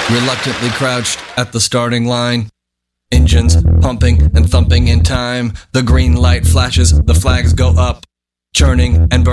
Reluctantly crouched at the starting line. Engines pumping and thumping in time. The green light flashes, the flags go up. Churning and burning.